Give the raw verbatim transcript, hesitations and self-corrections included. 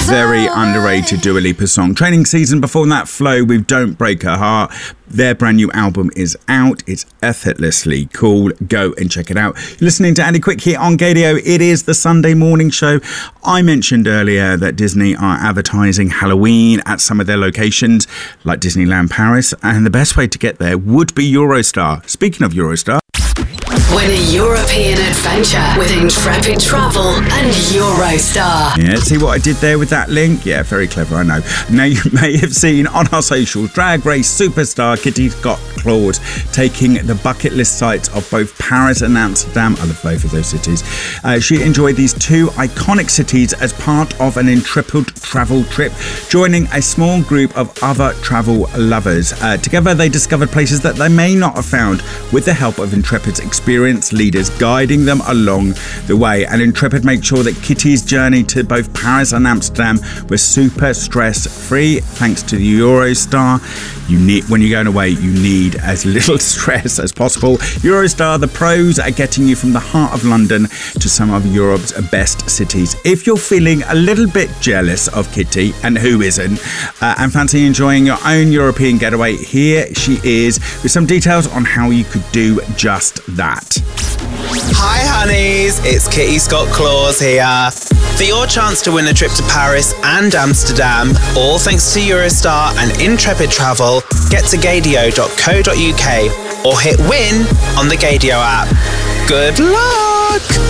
very underrated Dua Lipa song. Training Season, before that, Flow with Don't Break Her Heart. Their brand new album is out. It's effortlessly cool. Go and check it out. You're listening to Andy Quick here on Gadio. It is the Sunday morning show. I mentioned earlier that Disney are advertising Halloween at some of their locations, like Disneyland Paris, and the best way to get there would be Eurostar. Speaking of Eurostar, win a European adventure with Intrepid Travel and Eurostar. Yeah, see what I did there with that link? Yeah, very clever, I know. Now, you may have seen on our socials, Drag Race superstar Kitty Scott-Claus taking the bucket list sites of both Paris and Amsterdam. I love both of those cities. Uh, she enjoyed these two iconic cities as part of an Intrepid travel trip, joining a small group of other travel lovers. Uh, together, they discovered places that they may not have found with the help of Intrepid's experience leaders guiding them along the way. And Intrepid made sure that Kitty's journey to both Paris and Amsterdam was super stress-free thanks to the Eurostar. You need, when you're going away, you need as little stress as possible. Eurostar, the pros are getting you from the heart of London to some of Europe's best cities. If you're feeling a little bit jealous of Kitty, and who isn't, uh, and fancy enjoying your own European getaway, here she is with some details on how you could do just that. Hi honeys, it's Kitty Scott-Claus here. For your chance to win a trip to Paris and Amsterdam, all thanks to Eurostar and Intrepid Travel, get to gadio dot co dot uk or hit win on the Gadio app. Good luck!